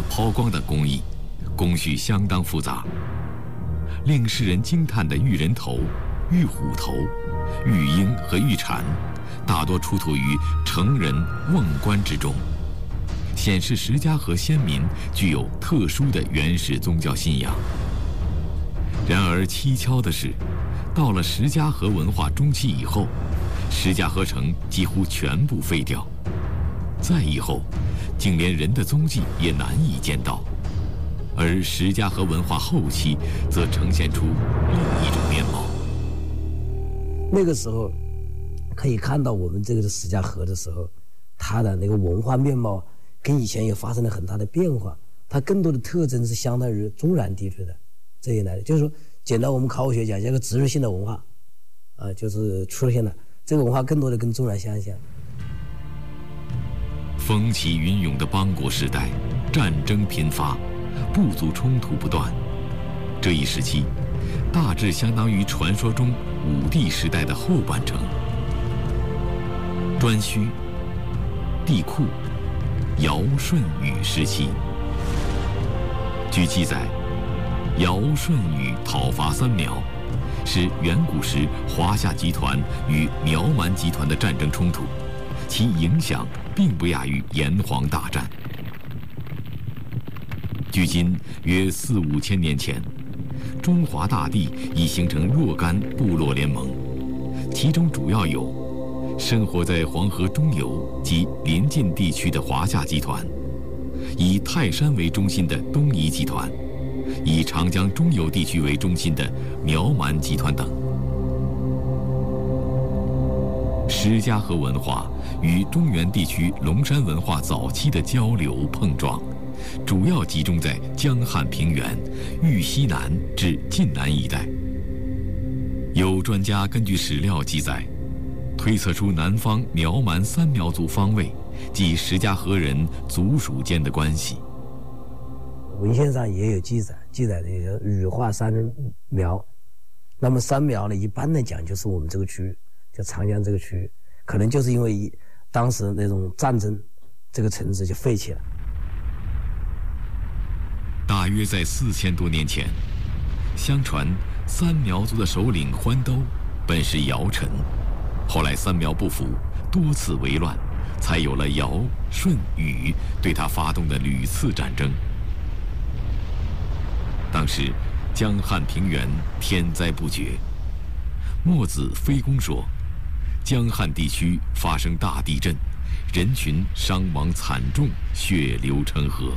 抛光的工艺，工序相当复杂。令世人惊叹的玉人头、玉虎头、玉鹰和玉蝉，大多出土于成人瓮棺之中，显示石家河先民具有特殊的原始宗教信仰。然而蹊跷的是，到了石家河文化中期以后，石家河城几乎全部废掉，再以后，竟连人的踪迹也难以见到。而石家河文化后期则呈现出另一种面貌。 那个时候可以看到我们这个石家河的时候，它的那个文化面貌跟以前也发生了很大的变化，它更多的特征是相当于中原地区的这一来的，就是说简单我们考古学讲这个植入性的文化就是出现了，这个文化更多的跟中原相像。 风起云涌的邦国时代，战争频发，部族冲突不断。这一时期，大致相当于传说中武帝时代的后半程。颛顼、帝喾、尧舜禹时期。据记载，尧舜禹讨伐三苗，是远古时华夏集团与苗蛮集团的战争冲突，其影响并不亚于炎黄大战。距今约4、5千年前，中华大地已形成若干部落联盟，其中主要有生活在黄河中游及邻近地区的华夏集团，以泰山为中心的东夷集团，以长江中游地区为中心的苗蛮集团等。石家河文化与中原地区龙山文化早期的交流碰撞，主要集中在江汉平原、豫西南至晋南一带。有专家根据史料记载，推测出南方苗蛮三苗族方位及石家河人族属间的关系。 文献上也有记载的羽化三苗，那么三苗呢，一般来讲就是我们这个区域，就长江这个区域，可能就是因为当时那种战争，这个城市就废弃了。 大约在4000多年前，相传三苗族的首领欢兜本是尧臣，后来三苗不服，多次为乱，才有了尧、舜、禹对他发动的屡次战争。当时江汉平原天灾不绝，墨子非公说，江汉地区发生大地震，人群伤亡惨重，血流成河。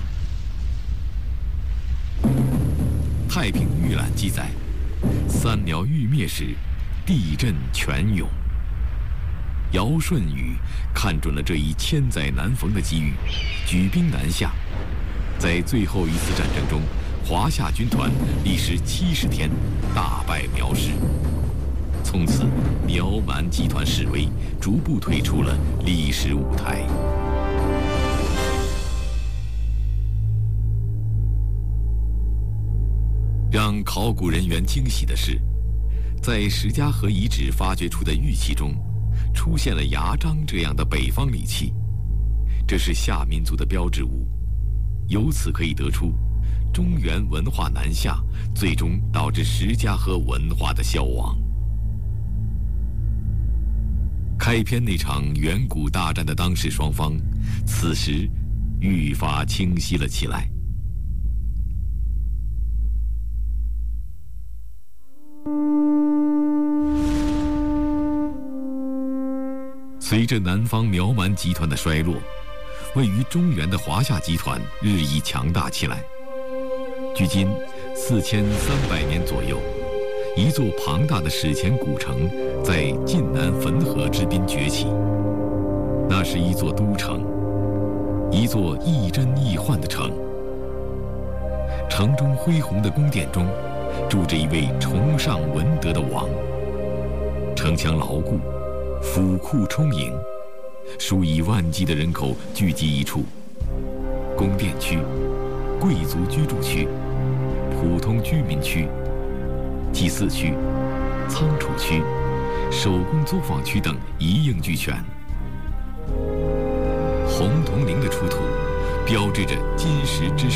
太平御览记载，三苗欲灭时，地震泉涌。尧舜禹看准了这一千载难逢的机遇，举兵南下。在最后一次战争中，华夏军团历时70天，大败苗氏。从此，苗蛮集团式微，逐步退出了历史舞台。让考古人员惊喜的是，在石家河遗址发掘出的玉器中，出现了牙璋这样的北方礼器，这是夏民族的标志物。由此可以得出，中原文化南下，最终导致石家河文化的消亡。开篇那场远古大战的当事双方，此时愈发清晰了起来。随着南方苗蛮集团的衰落，位于中原的华夏集团日益强大起来。距今4300年左右，一座庞大的史前古城在晋南汾河之滨崛起。那是一座都城，一座亦真亦幻的城。城中恢宏的宫殿中，住着一位崇尚文德的王。城墙牢固，府库充盈，数以万计的人口聚集一处。宫殿区、贵族居住区、普通居民区、祭祀区、仓储区、手工作坊区等一应俱全。红铜陵的出土，标志着金石之